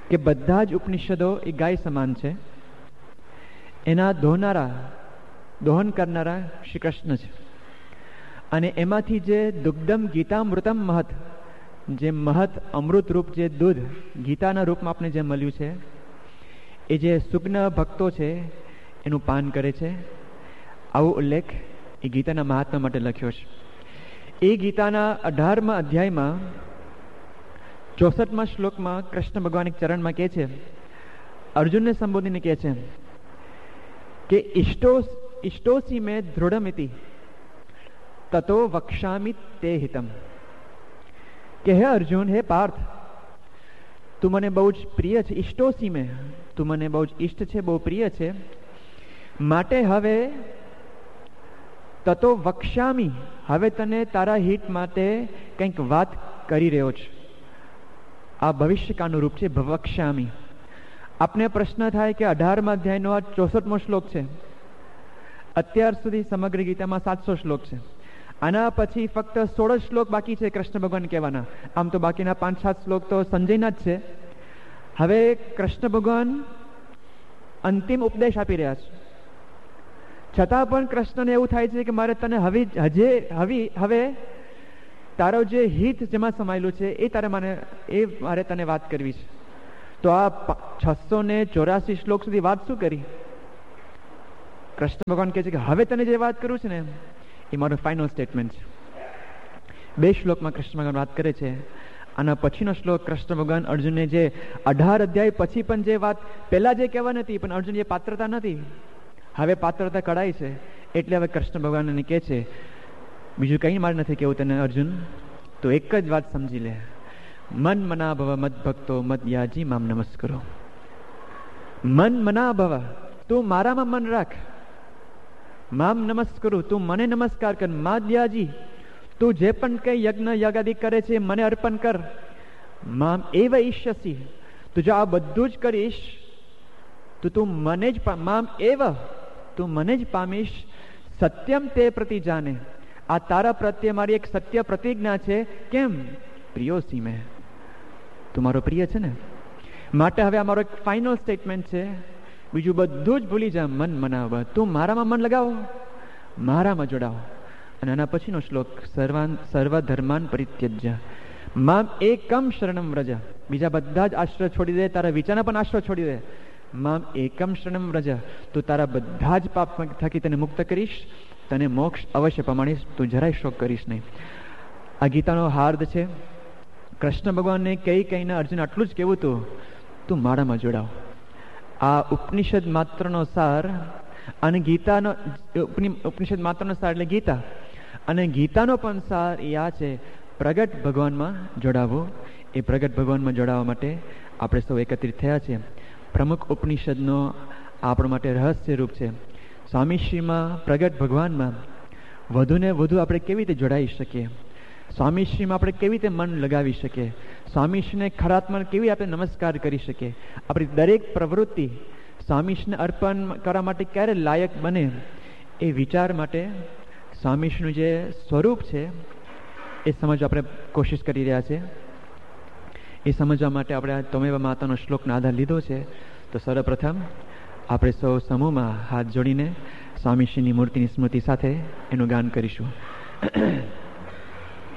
કે બધા જ ઉપનિષદો એ ગાય સમાન છે. એના દોહન કરનારા શ્રી કૃષ્ણ છે. અને એમાંથી જે દુગ્ધમ ગીતામૃતમ મહત, જે મહત અમૃત રૂપ જે દૂધ ગીતાના રૂપમાં આપણે જે મળ્યું છે, એ જે સુગ્ન ભક્તો છે એનું પાન કરે છે. આવો ઉલ્લેખ એ ગીતાના મહાત્મા માટે લખ્યો છે. એ ગીતાના 18મા અધ્યાયમાં 64મા શ્લોકમાં કૃષ્ણ ભગવાન એક ચરણમાં કહે છે, અર્જુનને સંબોધીને કહે છે કે ઇષ્ટોસી મેં દૃઢમિતિ તતો વક્ષામિ તે હિતમ. કે હે અર્જુન, હે પાર્થ, તું મને બહુ જ પ્રિય છે. ઇષ્ટોસી મેં, તું મને બહુ જ ઈષ્ટ છે, બહુ પ્રિય છે. માટે હવે તતો વક્ષામી, હવે તને તારા હિત માટે કંઈક વાત કરી રહ્યો છું. આ ભવિષ્યકાળનું રૂપ છે, વક્ષામી. આપને પ્રશ્ન થાય કે 18મા અધ્યાયનો આ 64મો શ્લોક છે. અત્યાર સુધી સમગ્ર ગીતામાં 700 શ્લોક છે. આના પછી ફક્ત 16 શ્લોક બાકી છે કૃષ્ણ ભગવાન કહેવાના. આમ તો બાકીના 5-7 શ્લોક તો સંજયના જ છે. હવે કૃષ્ણ ભગવાન અંતિમ ઉપદેશ આપી રહ્યા છે. છતાં પણ કૃષ્ણને એવું થાય છે કે મારે તને હવે તારો જે હિત જેમાં સમાયેલું છે એ મારે તને વાત કરવી છે. તો આ 684 શ્લોક સુધી વાત શું કરી? કૃષ્ણ ભગવાન કહે છે કે હવે તને જે વાત કરું છે ને એ મારું ફાઇનલ સ્ટેટમેન્ટ છે. 2 શ્લોકમાં કૃષ્ણ ભગવાન વાત કરે છે. આના પછીનો શ્લોક કૃષ્ણ ભગવાન અર્જુનને જે 18 અધ્યાય પછી પણ જે વાત પહેલા જે કહેવા નથી, પણ અર્જુન એ પાત્રતા નથી, હવે પાત્રતા કઢાઈ છે. એટલે હવે કૃષ્ણ ભગવાન એને કહે છે, બીજું કંઈ મારે નથી કેવું તને અર્જુન, તો એક જ વાત સમજી લે, મન મના ભવ મદ ભક્તો મદ યાજી મામ નમસ્કરો. મન મના ભવ, તું મારામાં મન રાખ. મામ નમસ્કરું, તું મને નમસ્કાર કર. માદ્યાજી, તું જે પણ કઈ યજ્ઞ યાગાદિ કરે છે મને અર્પણ કર. મામ એવ ઈષ્યસી, તું જો આ બધું જ કરીશ તો તું મને જ મામ એવ, તું મને જ પામીશ. સત્યમ તે પ્રતિ જાને, આ તારા પ્રત્યે મારી એક સત્ય પ્રતિજ્ઞા છે. કેમ? પ્રિયોસી મેં, તું મારો પ્રિય છે ને. માટે હવે આ મારો એક ફાઇનલ સ્ટેટમેન્ટ છે, બીજું બધું જ ભૂલી જા. મન મનાવ, તું મારામાં મન લગાવો, મારામાં જોડાવો. અને આના પછીનો શ્લોક સર્વ ધર્માન પરિત્યજ્ય મામ એકમ શરણમ વ્રજ. બીજા બધા જ આશ્રય છોડી દે, તારા વિચારના પણ આશ્રય છોડી દે. મામ એકમ શરણમ વ્રજ, તું તારા બધા જ પાપ થકી તને મુક્ત કરીશ, તને મોક્ષ અવશ્ય પમાડીશ, તું જરાય શોક કરીશ નહીં. આ ગીતાનો હાર્દ છે. કૃષ્ણ ભગવાનને કહીને અર્જુન આટલું જ કહેવું હતું, તું મારામાં જોડાવ. આ ઉપનિષદ માત્રનો સાર, અને ગીતાનો ઉપનિષદ માત્રનો સાર એટલે ગીતા, અને ગીતાનો પણ સાર એ આ છે, પ્રગટ ભગવાનમાં જોડાવવું. એ પ્રગટ ભગવાનમાં જોડાવા માટે આપણે સૌ એકત્રિત થયા છીએ. પ્રમુખ ઉપનિષદનો આપણા માટે રહસ્ય રૂપ છે. સ્વામીશ્રીમાં પ્રગટ ભગવાનમાં વધુને વધુ આપણે કેવી રીતે જોડાઈ શકીએ, સ્વામીશ્રીમાં આપણે કેવી રીતે મન લગાવી શકીએ, સ્વામીશ્રીને ખરાત્માને કેવી આપણે નમસ્કાર કરી શકીએ, આપણી દરેક પ્રવૃત્તિ સ્વામીશ્રીને અર્પણ કરવા માટે ક્યારે લાયક બને, એ વિચાર માટે સ્વામીશ્રીનું જે સ્વરૂપ છે એ સમજવા આપણે કોશિશ કરી રહ્યા છે. એ સમજવા માટે આપણે તમેવ માતાનો શ્લોકનો આધાર લીધો છે. તો સર્વપ્રથમ આપણે સૌ સમૂહમાં હાથ જોડીને સ્વામીશ્રીની મૂર્તિની સ્મૃતિ સાથે એનું ગાન કરીશું.